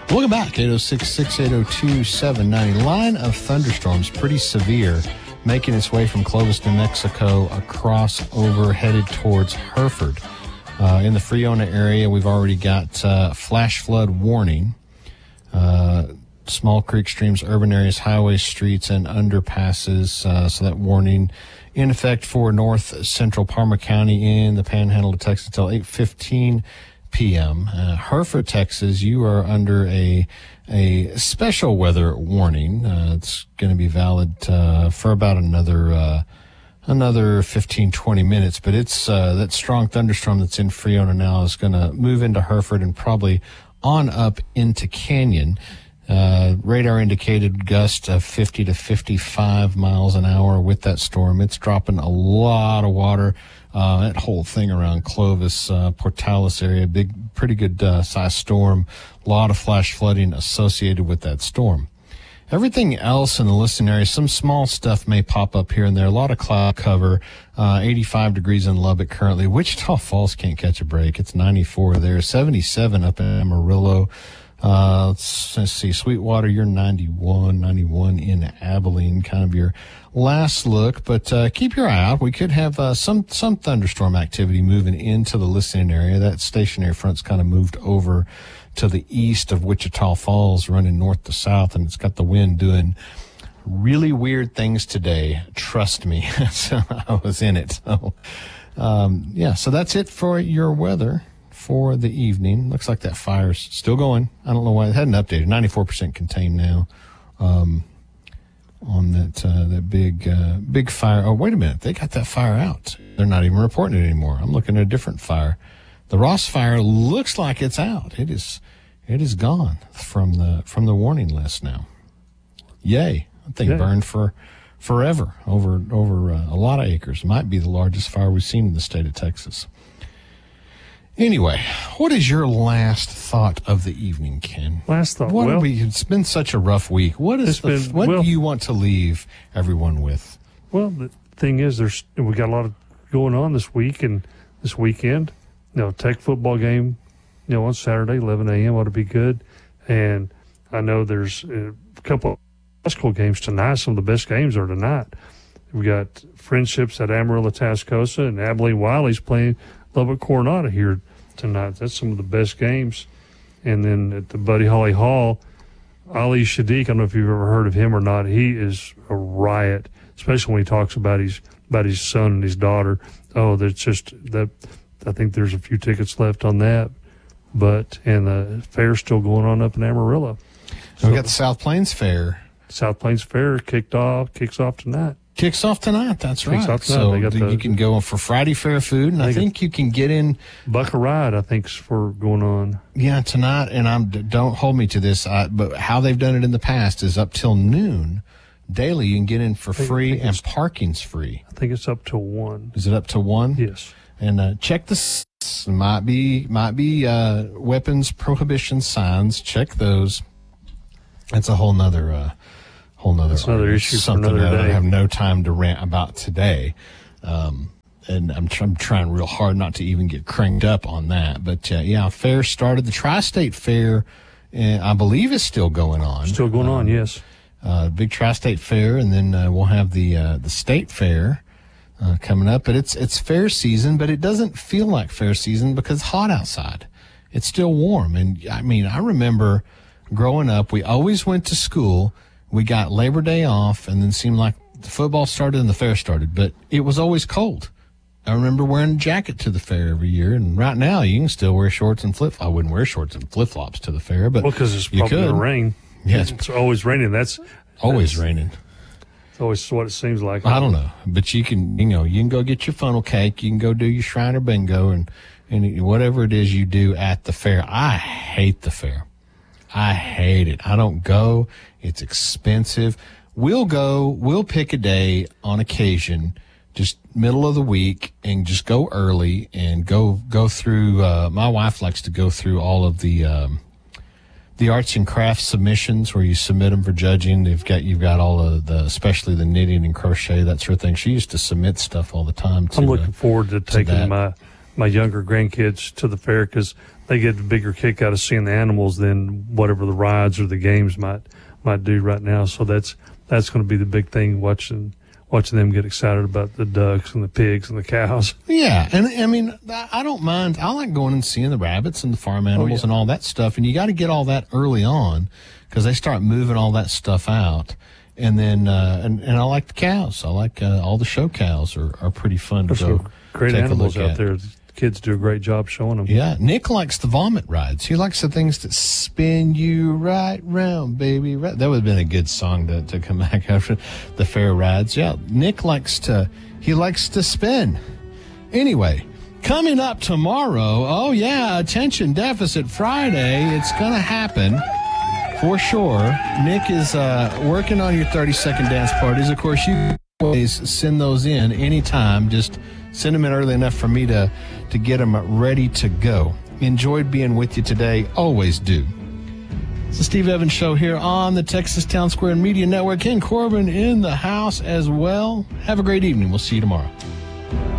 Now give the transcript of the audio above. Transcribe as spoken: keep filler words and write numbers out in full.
Welcome back, eight oh six, six eight oh two, seven nine oh. Line of thunderstorms, pretty severe, making its way from Clovis, New Mexico, across over, headed towards Hereford. Uh, in the Friona area, we've already got uh, flash flood warning. Uh, small creek, streams, urban areas, highways, streets, and underpasses. Uh, so that warning in effect for north central Parma County in the Panhandle of Texas until eight fifteen p.m. Uh, Hereford, Texas, you are under a a special weather warning. Uh, it's going to be valid uh, for about another uh, another fifteen, twenty minutes. But it's uh, that strong thunderstorm that's in Friona now is going to move into Hereford and probably on up into Canyon. Uh, radar indicated gust of fifty to fifty-five miles an hour with that storm. It's dropping a lot of water. Uh, that whole thing around Clovis, uh, Portales area, big, pretty good, uh, size storm. A lot of flash flooding associated with that storm. Everything else in the listening area, some small stuff may pop up here and there. A lot of cloud cover, uh, eighty-five degrees in Lubbock currently. Wichita Falls can't catch a break. It's ninety-four there, seventy-seven up in Amarillo. Uh, let's, let's see, Sweetwater, you're ninety-one, ninety-one in Abilene, kind of your last look, but, uh, keep your eye out. We could have, uh, some, some thunderstorm activity moving into the listening area. That stationary front's kind of moved over to the east of Wichita Falls, running north to south, and it's got the wind doing really weird things today. Trust me. So I was in it. So, um, yeah, so that's it for your weather for the evening. Looks like that fire's still going. I don't know why it hadn't updated. ninety-four percent contained now, um, on that, uh, that big, uh, big fire. Oh, wait a minute. They got that fire out. They're not even reporting it anymore. I'm looking at a different fire. The Ross fire looks like it's out. It is, it is gone from the, from the warning list now. Yay. That thing yeah. burned for forever over, over uh, a lot of acres. Might be the largest fire we've seen in the state of Texas. Anyway, what is your last thought of the evening, Ken? Last thought. What well, we, it's been such a rough week. What is the, been, what well, do you want to leave everyone with? Well, the thing is, there's we got a lot of going on this week and this weekend. You know, Tech football game, you know, on Saturday, eleven a.m. ought to be good. And I know there's a couple of high school games tonight. Some of the best games are tonight. We got Friendships at Amarillo, Tascosa, and Abilene Wiley's playing Lubbock Coronado here tonight. That's some of the best games. And then at the Buddy Holly Hall, Ali Shadiq, I don't know if you've ever heard of him or not. He is a riot, especially when he talks about his about his son and his daughter. Oh, that's just that. I think there's a few tickets left on that, but and the fair's still going on up in Amarillo. So we got the South Plains Fair. South Plains Fair kicked off kicks off tonight. Kicks off tonight, that's right. Tonight. So the, you can go for Friday Fair food, and I think you can get in. Buck a Ride, I think, is for going on. Yeah, tonight, and I'm don't hold me to this, I, but how they've done it in the past is up till noon daily. You can get in for think, free, and parking's free. I think it's up to one. Is it up to one? Yes. And uh, check the s- might be might be uh, weapons prohibition signs. Check those. That's a whole nother. Uh, Whole nother, That's another issue something for another that day. I have no time to rant about today. Um, and I'm, tr- I'm trying real hard not to even get cranked up on that. But, uh, yeah, fair started. The Tri-State Fair, uh, I believe, is still going on. Still going um, on, yes. Uh, big Tri-State Fair, and then uh, we'll have the uh, the State Fair uh, coming up. But it's it's fair season, but it doesn't feel like fair season because it's hot outside. It's still warm. And, I mean, I remember growing up, we always went to school. We got Labor Day off, and then seemed like the football started and the fair started, but it was always cold. I remember wearing a jacket to the fair every year, and right now you can still wear shorts and flip. I wouldn't wear shorts and flip flops to the fair, but well, because it's you probably could. going to rain. Yeah, it's, it's always raining. That's always that's, raining. It's always what it seems like. I don't know, but you can, you know, you can go get your funnel cake, you can go do your Shriner bingo, and and whatever it is you do at the fair. I hate the fair. I hate it. I don't go. It's expensive. We'll go, we'll pick a day on occasion, just middle of the week, and just go early and go, go through, uh, my wife likes to go through all of the, um, the arts and crafts submissions where you submit them for judging. They've got, you've got all of the, especially the knitting and crochet, that sort of thing. She used to submit stuff all the time. To, I'm looking uh, forward to taking to my, my younger grandkids to the fair because they get a bigger kick out of seeing the animals than whatever the rides or the games might might do right now. So that's that's going to be the big thing, watching watching them get excited about the ducks and the pigs and the cows. Yeah, and I mean, I don't mind. I like going and seeing the rabbits and the farm animals oh, yeah. and all that stuff. And you got to get all that early on because they start moving all that stuff out. And then, uh, and, and I like the cows. I like uh, all the show cows are, are pretty fun to There's go great take animals a look out at. there. The kids do a great job showing them. Yeah, Nick likes the vomit rides. He likes the things that spin you right round, baby. Right. That would have been a good song to, to come back after the fair rides. Yeah, Nick likes to, he likes to spin. Anyway, coming up tomorrow, oh yeah, Attention Deficit Friday. It's going to happen. For sure. Nick is uh, working on your thirty-second dance parties. Of course, you can always send those in anytime. Just send them in early enough for me to, to get them ready to go. Enjoyed being with you today. Always do. It's the Steve Evans Show here on the Texas Town Square Media Network. Ken Corbin in the house as well. Have a great evening. We'll see you tomorrow.